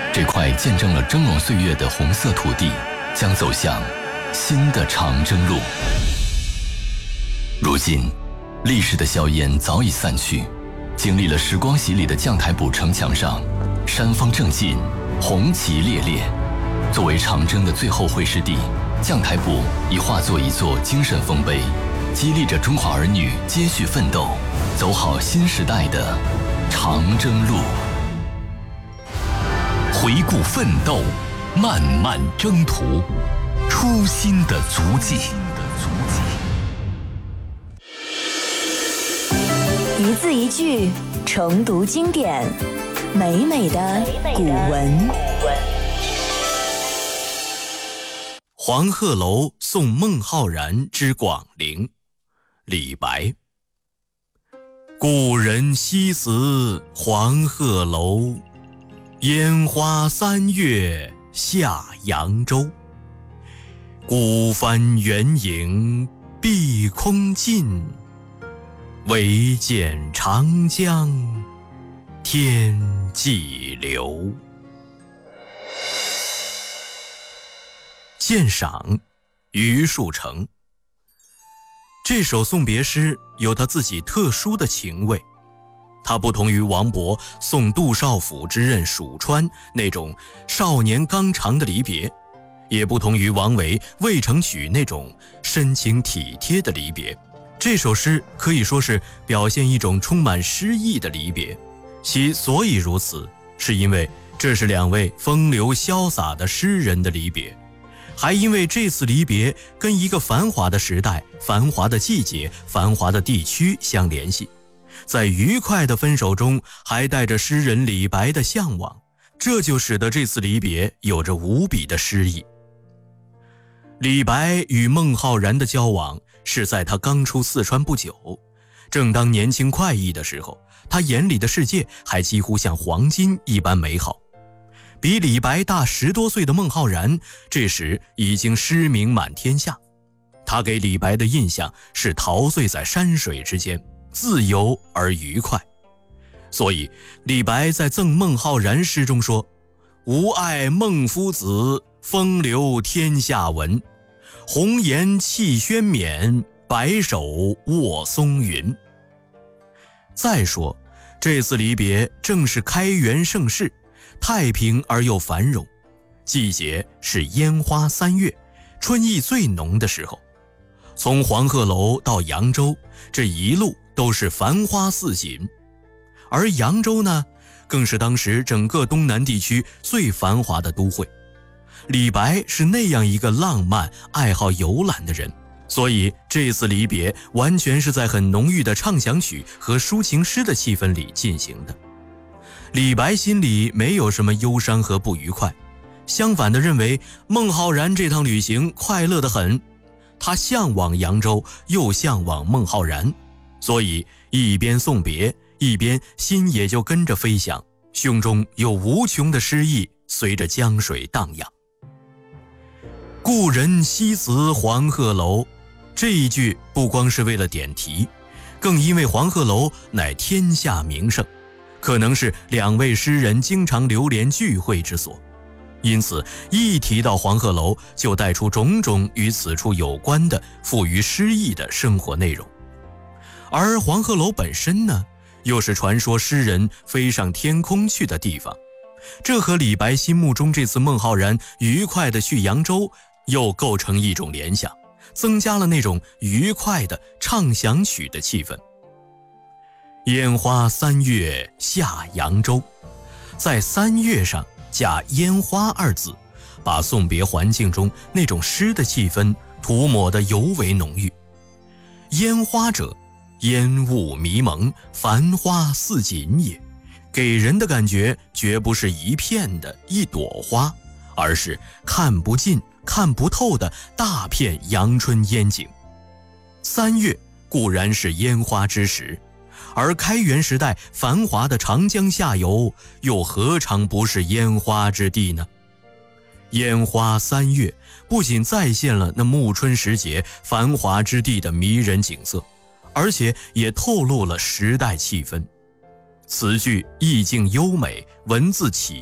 这块见证了峥嵘岁月的红色土地将走向新的长征路。如今，历史的硝烟早已散去，经历了时光洗礼的将台堡城墙上，山峰正劲，红旗猎猎。作为长征的最后会师地，将台堡已化作一座精神丰碑，激励着中华儿女接续奋斗，走好新时代的长征路。回顾奋斗，漫漫征途，初心的足迹。 一字一句，重读经典，美美的古文。 黄鹤楼送孟浩然之广陵，李白。故人西辞黄鹤楼，烟花三月下扬州。孤帆远影碧空尽，唯见长江天际流。鉴赏，余树成。这首送别诗有他自己特殊的情味，它不同于王勃送杜少府之任蜀川那种少年刚长的离别，也不同于王维《渭城曲》那种深情体贴的离别。这首诗可以说是表现一种充满诗意的离别，其所以如此，是因为这是两位风流潇洒的诗人的离别，还因为这次离别跟一个繁华的时代、繁华的季节、繁华的地区相联系，在愉快的分手中还带着诗人李白的向往，这就使得这次离别有着无比的诗意。李白与孟浩然的交往是在他刚出四川不久，正当年轻快意的时候，他眼里的世界还几乎像黄金一般美好。比李白大10多岁的孟浩然这时已经诗名满天下，他给李白的印象是陶醉在山水之间，自由而愉快。所以李白在赠孟浩然诗中说：吾爱孟夫子，风流天下闻，红颜弃轩冕，白首卧松云。再说这次离别正是开元盛世，太平而又繁荣，季节是烟花3月，春意最浓的时候。从黄鹤楼到扬州，这一路都是繁花似锦，而扬州呢，更是当时整个东南地区最繁华的都会。李白是那样一个浪漫、爱好游览的人，所以这次离别完全是在很浓郁的畅想曲和抒情诗的气氛里进行的。李白心里没有什么忧伤和不愉快，相反地认为孟浩然这趟旅行快乐得很，他向往扬州，又向往孟浩然，所以一边送别，一边心也就跟着飞翔，胸中有无穷的诗意随着江水荡漾。故人西辞黄鹤楼，这一句不光是为了点题，更因为黄鹤楼乃天下名胜，可能是两位诗人经常流连聚会之所，因此一提到黄鹤楼，就带出种种与此处有关的富于诗意的生活内容。而黄鹤楼本身呢，又是传说诗人飞上天空去的地方，这和李白心目中这次孟浩然愉快地去扬州又构成一种联想，增加了那种愉快的畅想曲的气氛。烟花3月下扬州，在3月上加烟花2字，把送别环境中那种诗的气氛涂抹得尤为浓郁。烟花者，烟雾迷蒙，繁花似锦也，给人的感觉绝不是一片的一朵花，而是看不尽看不透的大片阳春烟景。3月固然是烟花之时，而开元时代繁华的长江下游又何尝不是烟花之地呢？烟花3月不仅再现了那暮春时节繁华之地的迷人景色，而且也透露了时代气氛。此句意境优美，文字起